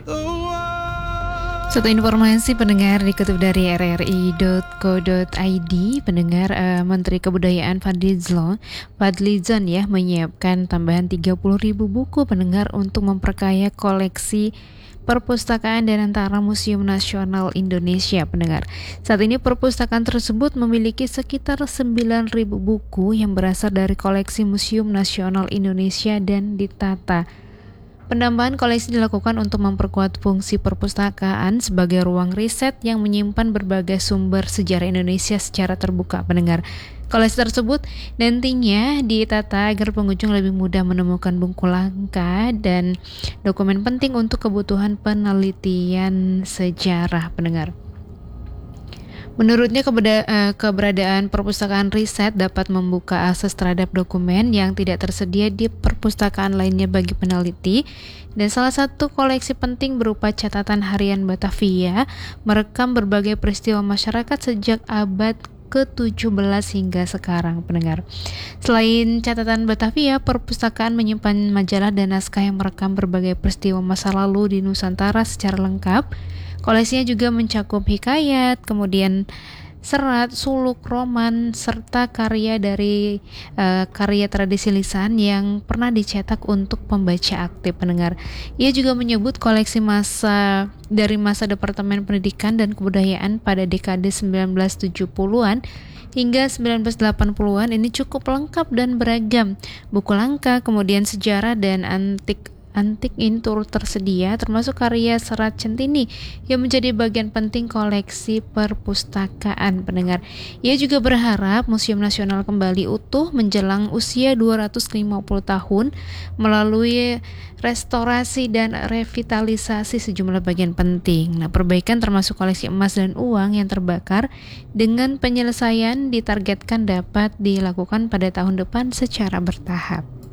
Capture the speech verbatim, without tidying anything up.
Satu informasi pendengar dikutip dari r r i dot co dot i d, pendengar uh, Menteri Kebudayaan Fadlizon, Fadlizon ya menyiapkan tambahan tiga puluh ribu buku pendengar untuk memperkaya koleksi perpustakaan dan antara Museum Nasional Indonesia pendengar. Saat ini perpustakaan tersebut memiliki sekitar sembilan ribu buku yang berasal dari koleksi Museum Nasional Indonesia dan ditata. Penambahan koleksi dilakukan untuk memperkuat fungsi perpustakaan sebagai ruang riset yang menyimpan berbagai sumber sejarah Indonesia secara terbuka pendengar. Koleksi tersebut nantinya ditata agar pengunjung lebih mudah menemukan buku langka dan dokumen penting untuk kebutuhan penelitian sejarah pendengar. Menurutnya keberadaan perpustakaan riset dapat membuka akses terhadap dokumen yang tidak tersedia di perpustakaan lainnya bagi peneliti, dan salah satu koleksi penting berupa catatan harian Batavia merekam berbagai peristiwa masyarakat sejak abad ke tujuh belas hingga sekarang pendengar. Selain catatan Batavia, perpustakaan menyimpan majalah dan naskah yang merekam berbagai peristiwa masa lalu di Nusantara secara lengkap. Koleksinya juga mencakup hikayat, kemudian serat, suluk, roman, serta karya dari uh, karya tradisi lisan yang pernah dicetak untuk pembaca aktif pendengar. Ia juga menyebut koleksi masa dari masa Departemen Pendidikan dan Kebudayaan pada dekade sembilan belas tujuh puluhan hingga sembilan belas delapan puluhan ini cukup lengkap dan beragam. Buku langka, kemudian sejarah dan antik Antik ini turut tersedia, termasuk karya serat Centini yang menjadi bagian penting koleksi perpustakaan pendengar. Ia juga berharap Museum Nasional kembali utuh menjelang usia dua ratus lima puluh tahun melalui restorasi dan revitalisasi sejumlah bagian penting. Nah, perbaikan termasuk koleksi emas dan uang yang terbakar dengan penyelesaian ditargetkan dapat dilakukan pada tahun depan secara bertahap.